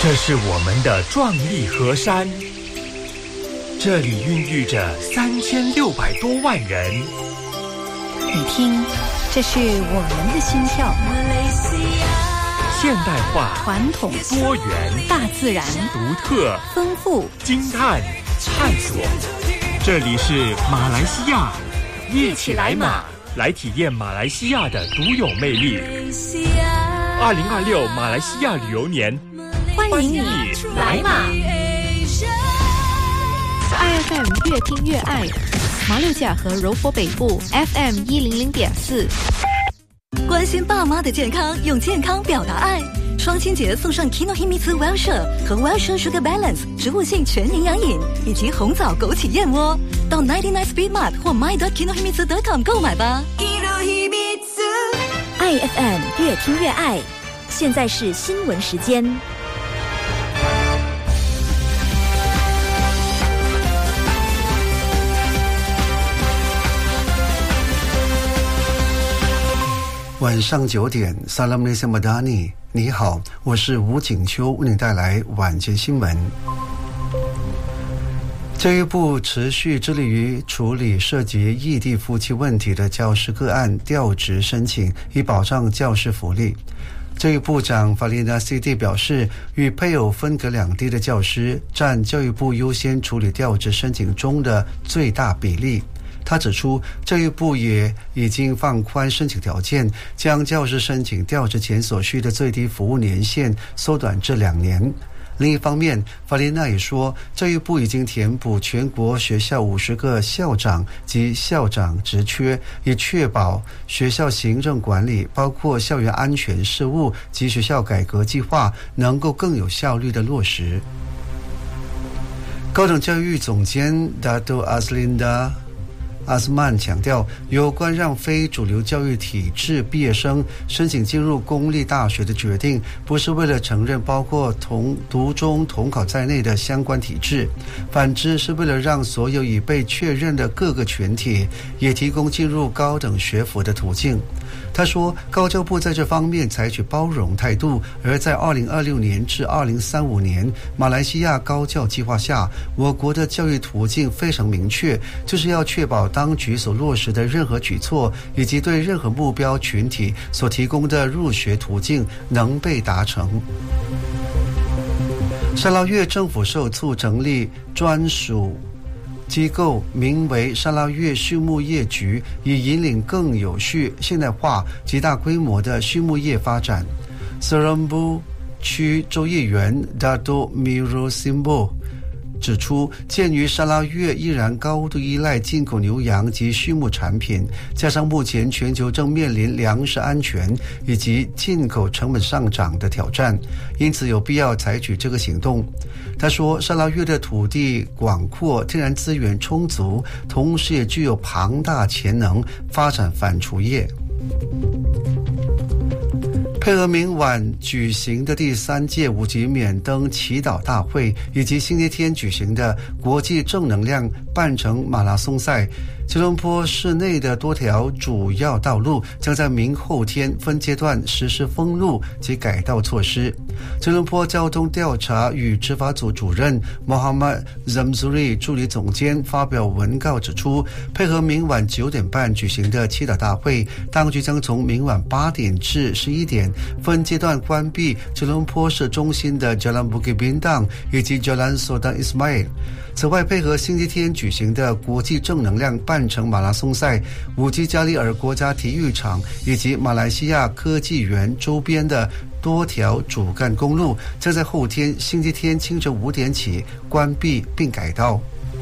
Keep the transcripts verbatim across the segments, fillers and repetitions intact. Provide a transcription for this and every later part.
这是我们的壮丽河山，这里孕育着三千六百多万人。 你听，这是我们的心跳。 现代化、 传统、 多元、 大自然、 独特、 丰富、 惊叹、探索。这里是马来西亚，一起来马，来体验马来西亚的独有魅力。二零二六马来西亚旅游年， 欢迎你来马。I F M 越听越爱，马六甲和柔佛北部 F M 一零零点四。 关心爸妈的健康，用健康表达爱。双亲节送上 Kinohimitsu Wellshire 和 Wellshire Sugar Balance 植物性全营养饮，以及红枣枸杞燕窝。到 九十九 Speed Mart 或 my dot kinohimitsu dot com 购买吧。 I F M 越听越爱，现在是新闻时间。 晚上九点 Salam Malaysia Madani， 你好，我是吴景秋，为你带来晚间新闻。教育部持续致力于处理涉及异地夫妻问题的教师个案调职申请，以保障教师福利。教育部长法丽娜 C D 表示，与配偶分隔两地的教师占教育部优先处理调职申请中的最大比例。他指出，教育部也已经放宽申请条件，将教师申请调职前所需的最低服务年限缩短至两年。另一方面，法丽娜也说，教育部已经填补全国学校五十个校长及校长职缺，以确保学校行政管理，包括校园安全事务及学校改革计划能够更有效率地落实。高等教育总监 Dato' Azlinda阿斯曼强调，有关让非主流教育体制毕业生申请进入公立大学的决定，不是为了承认包括同读中统考在内的相关体制，反之是为了让所有已被确认的各个群体也提供进入高等学府的途径。他说，高教部在这方面采取包容态度，而在二零二六年至二零三五年马来西亚高教计划下，我国的教育途径非常明确，就是要确保当局所落实的任何举措，以及对任何目标群体所提供的入学途径能被达成。沙捞越政府受促成立专属机构，名为沙捞越畜牧业局，以引领更有序、现代化及大规模的畜牧业发展。Serembu 区州议员 Dato' Miro Simbo 指出，鉴于沙捞越依然高度依赖进口牛羊及畜牧产品，加上目前全球正面临粮食安全以及进口成本上涨的挑战，因此有必要采取这个行动。他说，沙捞越的土地广阔，天然资源充足，同时也具有庞大潜能发展反刍业。配合明晚举行的第三届五级免登祈祷大会，以及星期天举行的国际正能量半程马拉松赛，吉隆坡市内的多条主要道路将在明后天分阶段实施封路及改道措施。吉隆坡交通调查与执法组主任 Mohammad Zamzuri 助理总监发表文告指出，配合明晚九点半举行的祈祷大会，当局将从明晚八点至十一点分阶段关闭吉隆坡市中心的 Jalan Bukit Bintang 以及 Jalan Sultan Ismail。此外，配合星期天举行的国际正能量半程马拉松赛，五吉加里尔国家体育场以及马来西亚科技园周边的多条主干公路将在后天星期天清晨五点起关闭并改道。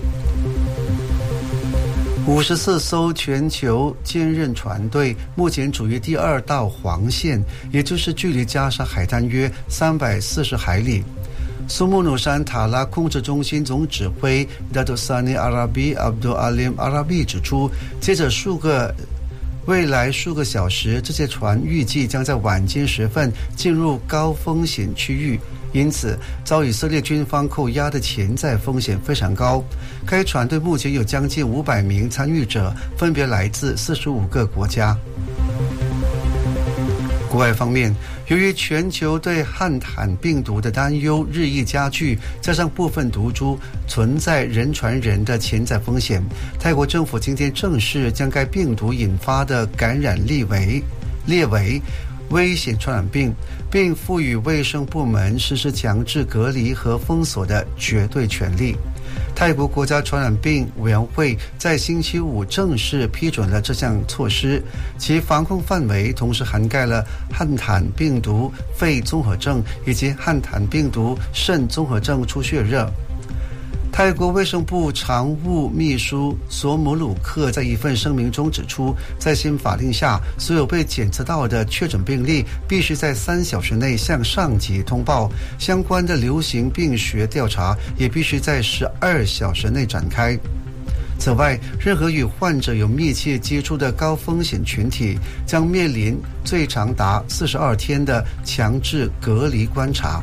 五十四艘全球坚韧船队目前处于第二道黄线，也就是距离加沙海滩约三百四十海里。苏木努山塔拉控制中心总指挥 Dato' Sani Arabi Abdul Alim Arabi 指出，接着数个未来数个小时，这些船预计将在晚间时分进入高风险区域，因此遭以色列军方扣押的潜在风险非常高。该船队目前有将近五百名参与者，分别来自四十五个国家。国外方面， 由于全球对汉坦病毒的担忧日益加剧，加上部分毒株存在人传人的潜在风险，泰国政府今天正式将该病毒引发的感染列为列为危险传染病，并赋予卫生部门实施强制隔离和封锁的绝对权利。泰国国家传染病委员会在星期五正式批准了这项措施，其防控范围同时涵盖了汉坦病毒肺综合症以及汉坦病毒肾综合症出血热。泰国卫生部常务秘书索姆鲁克在一份声明中指出，在新法令下，所有被检测到的确诊病例必须在三小时内向上级通报，相关的流行病学调查也必须在十二小时内展开。此外，任何与患者有密切接触的高风险群体将面临最长达四十二天的强制隔离观察。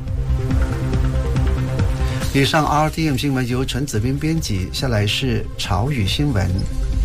以上 R T M 新闻由陈子斌编辑，下来是潮语新闻。